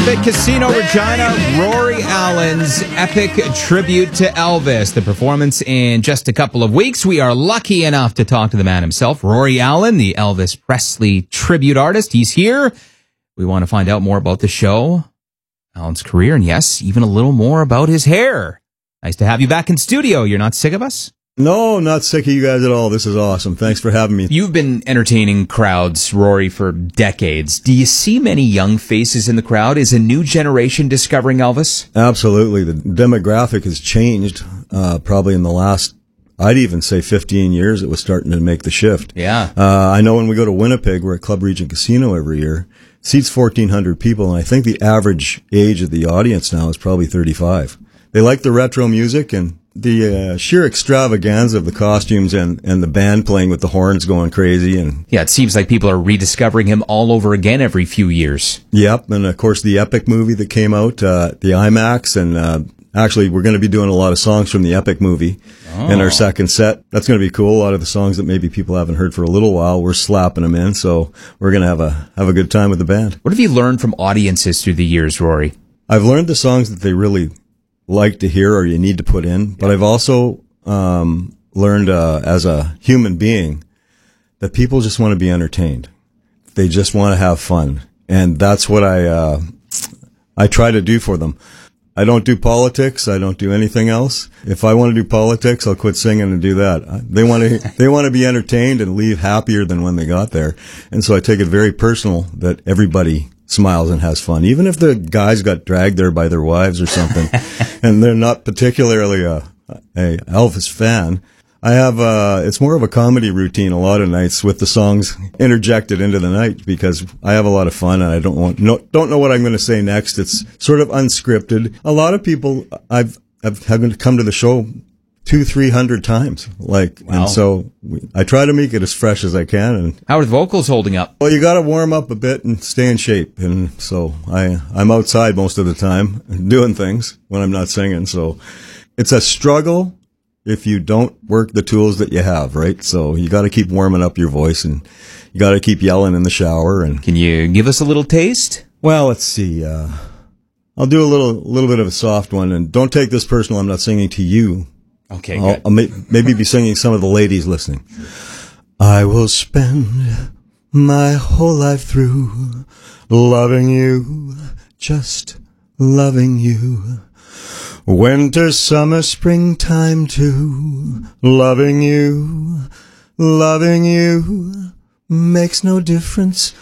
Epic Casino Regina, Rory Allen's epic tribute to Elvis. The performance in just a couple of weeks. We are lucky enough to talk to the man himself, Rory Allen, the Elvis Presley tribute artist. He's here. We want to find out more about the show, Allen's career, and yes, even a little more about his hair. Nice to have you back in studio. You're not sick of us? No, not sick of you guys at all. This is awesome. Thanks for having me. You've been entertaining crowds, Rory, for decades. Do you see many young faces in the crowd? Is a new generation discovering Elvis? Absolutely. The demographic has changed probably in the last, I'd even say 15 years. It was starting to make the shift. Yeah. I know when we go to Winnipeg, we're at Club Regent Casino every year. It seats 1,400 people, and I think the average age of the audience now is probably 35. They like the retro music and the sheer extravaganza of the costumes and the band playing with the horns going crazy. And yeah, it seems like people are rediscovering him all over again every few years. Yep, and of course the Epic movie that came out, the IMAX, and actually we're going to be doing a lot of songs from the Epic movie in our second set. That's going to be cool. A lot of the songs that maybe people haven't heard for a little while, we're slapping them in, so we're going to have a good time with the band. What have you learned from audiences through the years, Rory? I've learned the songs that they really like to hear or you need to put in, but I've also learned as a human being that people just want to be entertained. They just want to have fun, and that's what I try to do for them. I don't do politics. I don't do anything else. If I want to do politics, I'll quit singing and do that. They want to be entertained and leave happier than when they got there, and so I take it very personal that everybody smiles and has fun, even if the guys got dragged there by their wives or something, and they're not particularly a Elvis fan. I have it's more of a comedy routine a lot of nights with the songs interjected into the night because I have a lot of fun and I don't know what I'm going to say next. It's sort of unscripted. A lot of people I've come to the show 200-300 times, wow. And so I try to make it as fresh as I can. And how are the vocals holding up? Well, you got to warm up a bit and stay in shape, and so I'm outside most of the time doing things when I'm not singing. So it's a struggle if you don't work the tools that you have, right? So you got to keep warming up your voice, and you got to keep yelling in the shower. And can you give us a little taste? Well, let's see. I'll do a little bit of a soft one, and don't take this personal. I'm not singing to you. Okay, good. I'll maybe be singing some of the ladies listening. I will spend my whole life through loving you, just loving you. Winter, summer, springtime too. Loving you makes no difference.